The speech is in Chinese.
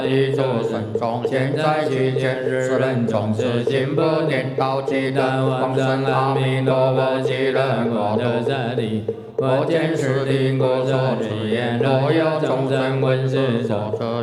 一诸神众，现在其前世人众生心不颠倒，其人往生阿弥陀佛，其人我得舍利。我见是因果所持言，若有众生闻是所说。